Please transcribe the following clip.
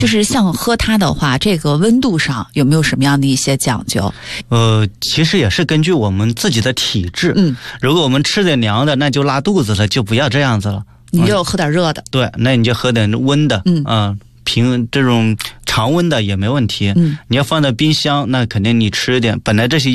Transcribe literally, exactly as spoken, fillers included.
就是像喝它的话，这个温度上有没有什么样的一些讲究？ 呃，其实也是根据我们自己的体质。 嗯， 如果我们吃点凉的，那就拉肚子了，就不要这样子了。 你就喝点热的。 嗯、对，那你就喝点温的。 嗯啊、呃，平这种常温的也没问题。 嗯， 你要放在冰箱，那肯定你吃一点，本来这些